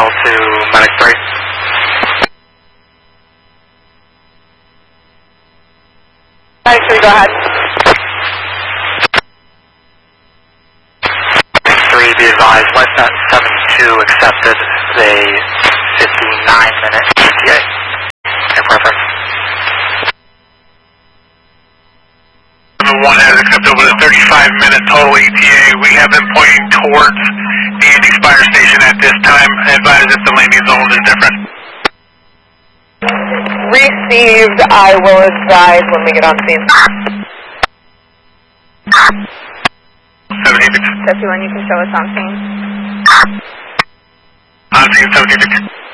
Central to Medic 3. Medic 3, go ahead. 3, be advised, LifeNet 72 accepted a 59-minute ETA. Your preference. 1 has accepted with a 35-minute total ETA. We have been pointing towards the Andy Spire station at this time. Advise if the landing zone is different. Received. I will advise when we get on scene. 76. 51, you can show us on scene. On scene 76.